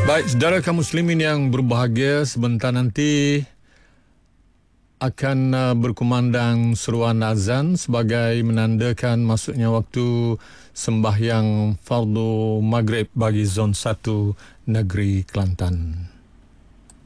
Baik, saudara kaum muslimin yang berbahagia, sebentar nanti akan berkumandang seruan azan sebagai menandakan masuknya waktu sembahyang fardu maghrib bagi zon 1 negeri Kelantan.